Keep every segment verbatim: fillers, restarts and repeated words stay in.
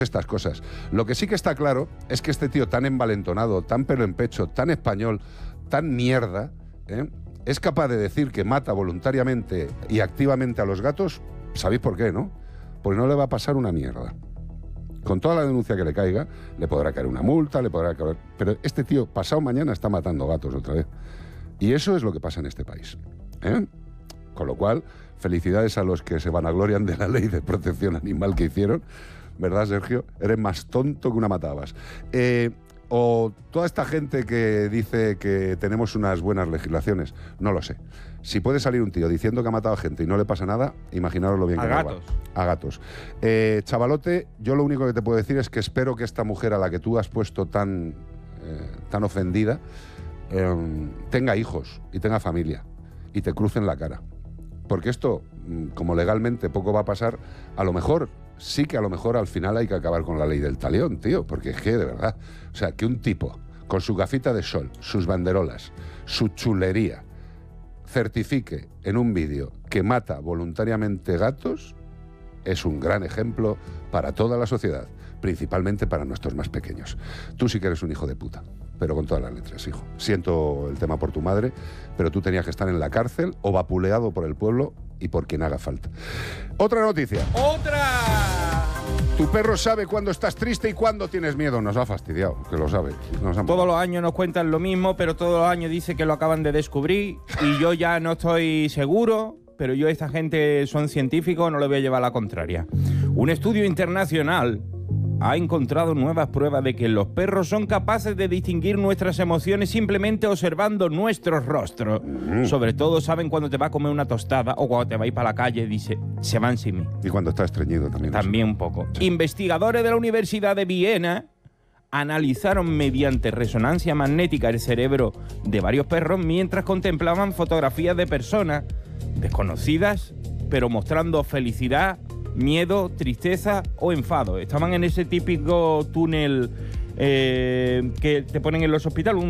estas cosas. Lo que sí que está claro es que este tío tan envalentonado, tan pelo en pecho, tan español, tan mierda, ¿eh? es capaz de decir que mata voluntariamente y activamente a los gatos. ¿Sabéis por qué, no? Porque no le va a pasar una mierda. Con toda la denuncia que le caiga, le podrá caer una multa, le podrá caer... Pero este tío, pasado mañana, está matando gatos otra vez. Y eso es lo que pasa en este país, ¿eh? Con lo cual, felicidades a los que se vanaglorian de la ley de protección animal que hicieron. ¿Verdad, Sergio? Eres más tonto que una matabas. Eh, o toda esta gente que dice que tenemos unas buenas legislaciones, no lo sé. Si puede salir un tío diciendo que ha matado a gente y no le pasa nada, imaginaros lo bien a que gatos. va. A gatos. Eh, chavalote, yo lo único que te puedo decir es que espero que esta mujer a la que tú has puesto tan, eh, tan ofendida eh, tenga hijos y tenga familia y te crucen la cara. Porque esto, como legalmente poco va a pasar, a lo mejor, sí que a lo mejor al final hay que acabar con la ley del talión, tío, porque es que, de verdad, o sea, que un tipo con su gafita de sol, sus banderolas, su chulería, certifique en un vídeo que mata voluntariamente gatos, es un gran ejemplo para toda la sociedad, principalmente para nuestros más pequeños. Tú sí que eres un hijo de puta, pero con todas las letras, hijo. Siento el tema por tu madre, pero tú tenías que estar en la cárcel o vapuleado por el pueblo y por quien haga falta. Otra noticia. ¡Otra! Tu perro sabe cuándo estás triste y cuándo tienes miedo. Nos ha fastidiado, que lo sabe. Nos ha... Todos los años nos cuentan lo mismo, pero todos los años dice que lo acaban de descubrir y yo ya no estoy seguro, pero yo, esta gente son científicos, no le voy a llevar la contraria. Un estudio internacional ha encontrado nuevas pruebas de que los perros son capaces de distinguir nuestras emociones simplemente observando nuestros rostros. Mm. Sobre todo saben cuando te va a comer una tostada o cuando te va a ir para la calle, dice, se van sin mí. Y cuando está estreñido también. También un poco. Sí. Investigadores de la Universidad de Viena analizaron mediante resonancia magnética el cerebro de varios perros mientras contemplaban fotografías de personas desconocidas, pero mostrando felicidad, miedo, tristeza o enfado. Estaban en ese típico túnel eh, que te ponen en los hospitales,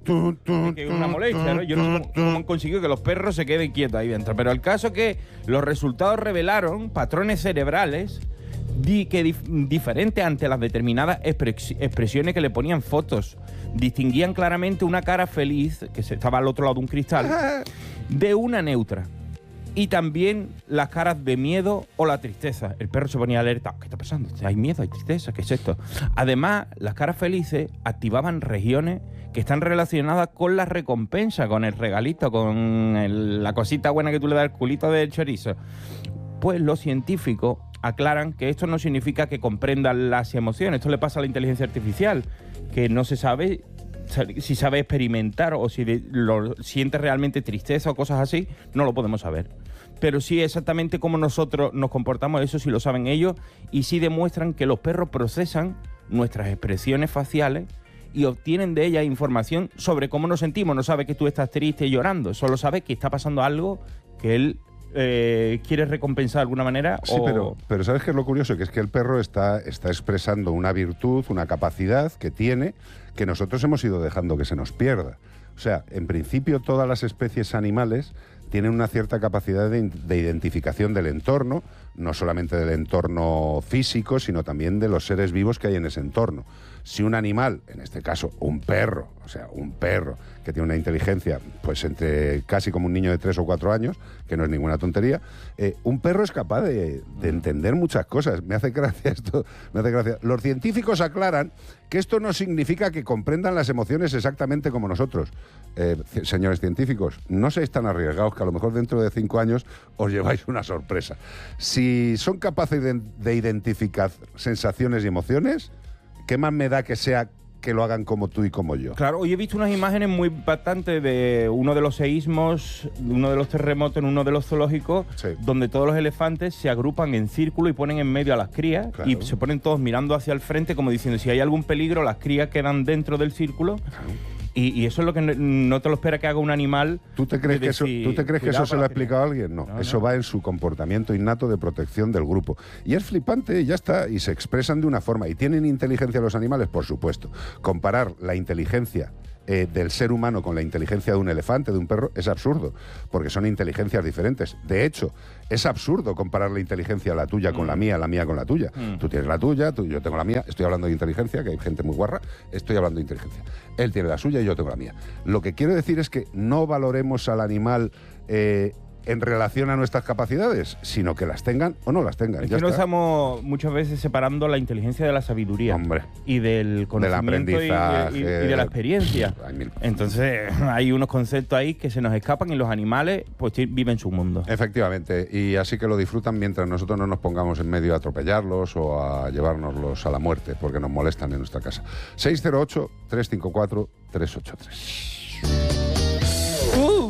un, que es una molestia, ¿no? Yo no sé cómo han conseguido que los perros se queden quietos ahí dentro, pero el caso es que los resultados revelaron patrones cerebrales di que dif diferentes ante las determinadas expres expresiones que le ponían fotos. Distinguían claramente una cara feliz, que estaba al otro lado de un cristal, de una neutra. Y también las caras de miedo o la tristeza. El perro se ponía alerta. ¿Qué está pasando? ¿Hay miedo? ¿Hay tristeza? ¿Qué es esto? Además, las caras felices activaban regiones que están relacionadas con la recompensa, con el regalito, con el, la cosita buena que tú le das al culito del chorizo. Pues los científicos aclaran que esto no significa que comprendan las emociones. Esto le pasa a la inteligencia artificial, que no se sabe si sabe experimentar o si de, lo siente realmente tristeza o cosas así, no lo podemos saber. Pero sí exactamente cómo nosotros nos comportamos, eso sí lo saben ellos, y sí demuestran que los perros procesan nuestras expresiones faciales y obtienen de ellas información sobre cómo nos sentimos. No sabe que tú estás triste y llorando, solo sabe que está pasando algo que él eh, quiere recompensar de alguna manera. Sí, o... pero, pero ¿sabes qué es lo curioso? Que es que el perro está, está expresando una virtud, una capacidad que tiene, que nosotros hemos ido dejando que se nos pierda. O sea, en principio todas las especies animales tienen una cierta capacidad de, de identificación del entorno, no solamente del entorno físico, sino también de los seres vivos que hay en ese entorno. Si un animal, en este caso un perro, o sea, un perro que tiene una inteligencia pues entre casi como un niño de tres o cuatro años, que no es ninguna tontería, eh, un perro es capaz de, de entender muchas cosas. Me hace gracia esto, me hace gracia. Los científicos aclaran que esto no significa que comprendan las emociones exactamente como nosotros. Eh, señores científicos, no seáis tan arriesgados, que a lo mejor dentro de cinco años os lleváis una sorpresa. Si son capaces de, de identificar sensaciones y emociones, ¿qué más me da que sea que lo hagan como tú y como yo? Claro, hoy he visto unas imágenes muy impactantes de uno de los seísmos, uno de los terremotos en uno de los zoológicos, sí, donde todos los elefantes se agrupan en círculo y ponen en medio a las crías, claro, y se ponen todos mirando hacia el frente como diciendo, si hay algún peligro, las crías quedan dentro del círculo. Claro. Y, y eso es lo que no, no te lo espera que haga un animal. ¿Tú te crees que eso, ¿tú te crees que eso se lo ha explicado a alguien? No, no eso no. va en su comportamiento innato de protección del grupo. Y es flipante, y ya está, y se expresan de una forma. ¿Y tienen inteligencia los animales? Por supuesto. Comparar la inteligencia eh, del ser humano con la inteligencia de un elefante, de un perro, es absurdo, porque son inteligencias diferentes. De hecho, es absurdo comparar la inteligencia la tuya con mm. la mía, la mía con la tuya. Mm. Tú tienes la tuya, tú, yo tengo la mía. Estoy hablando de inteligencia, que hay gente muy guarra. Estoy hablando de inteligencia. Él tiene la suya y yo tengo la mía. Lo que quiero decir es que no valoremos al animal eh, en relación a nuestras capacidades, sino que las tengan o no las tengan. Es que no estamos muchas veces separando la inteligencia de la sabiduría. Hombre, y del conocimiento del aprendizaje, y, y, y de la experiencia. Hay Entonces hay unos conceptos ahí que se nos escapan y los animales pues viven su mundo. Efectivamente, y así que lo disfrutan mientras nosotros no nos pongamos en medio a atropellarlos o a llevárnoslos a la muerte, porque nos molestan en nuestra casa. seis cero ocho, tres cinco cuatro, tres ocho tres. Uh.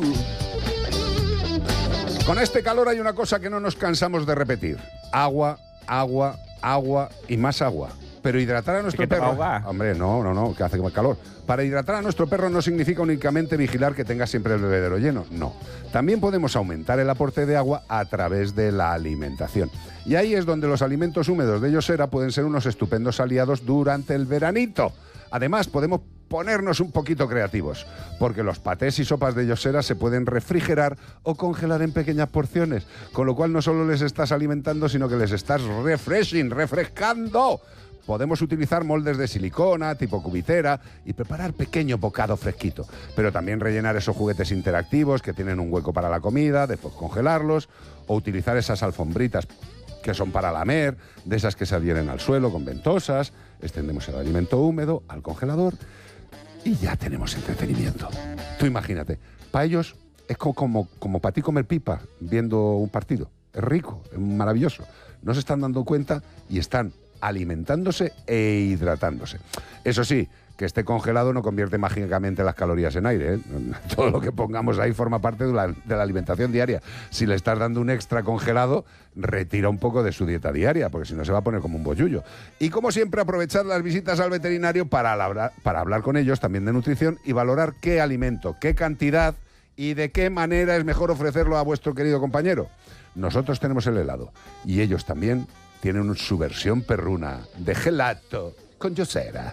Con este calor hay una cosa que no nos cansamos de repetir. Agua, agua, agua y más agua. Pero hidratar a nuestro perro... Hombre, no, no, no, que hace más calor. Para hidratar a nuestro perro no significa únicamente vigilar que tenga siempre el bebedero lleno. No. También podemos aumentar el aporte de agua a través de la alimentación. Y ahí es donde los alimentos húmedos de Yosera pueden ser unos estupendos aliados durante el veranito. Además, podemos ponernos un poquito creativos, porque los patés y sopas de Yosera se pueden refrigerar o congelar en pequeñas porciones, con lo cual no solo les estás alimentando, sino que les estás refreshing, refrescando. Podemos utilizar moldes de silicona, tipo cubitera, y preparar pequeño bocado fresquito, pero también rellenar esos juguetes interactivos que tienen un hueco para la comida, después congelarlos, o utilizar esas alfombritas que son para lamer, de esas que se adhieren al suelo con ventosas. Extendemos el alimento húmedo al congelador y ya tenemos entretenimiento. Tú imagínate, para ellos es como, como, como para ti comer pipa viendo un partido. Es rico, es maravilloso. No se están dando cuenta y están alimentándose e hidratándose. Eso sí, que esté congelado no convierte mágicamente las calorías en aire, ¿eh? Todo lo que pongamos ahí forma parte de la, de la alimentación diaria. Si le estás dando un extra congelado, retira un poco de su dieta diaria, porque si no se va a poner como un bollullo. Y como siempre, aprovechar las visitas al veterinario para hablar, para hablar con ellos también de nutrición y valorar qué alimento, qué cantidad y de qué manera es mejor ofrecerlo a vuestro querido compañero. Nosotros tenemos el helado y ellos también tienen su versión perruna de gelato con Yosera.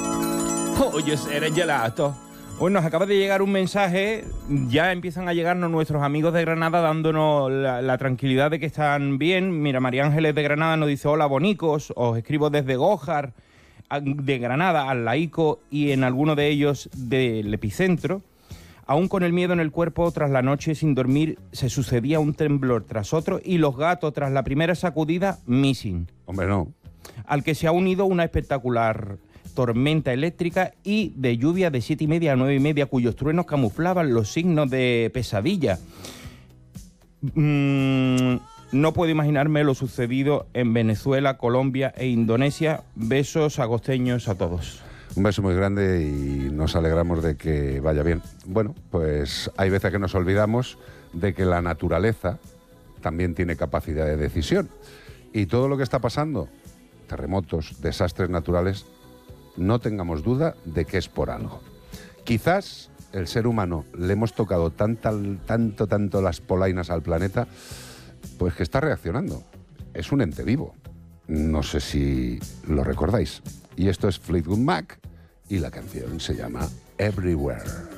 Oh, Yosera gelato. Hoy nos acaba de llegar un mensaje, ya empiezan a llegarnos nuestros amigos de Granada dándonos la, la tranquilidad de que están bien. Mira, María Ángeles de Granada nos dice: hola bonicos, os escribo desde Gójar, de Granada al Laico y en alguno de ellos del epicentro. Aún con el miedo en el cuerpo, tras la noche sin dormir, se sucedía un temblor tras otro y los gatos, tras la primera sacudida, missing. Hombre, no. Al que se ha unido una espectacular tormenta eléctrica y de lluvia de siete y media a nueve y media, cuyos truenos camuflaban los signos de pesadilla. Mm, no puedo imaginarme lo sucedido en Venezuela, Colombia e Indonesia. Besos agosteños a todos. Un beso muy grande y nos alegramos de que vaya bien. Bueno, pues hay veces que nos olvidamos de que la naturaleza también tiene capacidad de decisión. Y todo lo que está pasando, terremotos, desastres naturales, no tengamos duda de que es por algo. Quizás el ser humano le hemos tocado tanta, tanto, tanto las polainas al planeta, pues que está reaccionando. Es un ente vivo. No sé si lo recordáis. Y esto es Fleetwood Mac y la canción se llama Everywhere.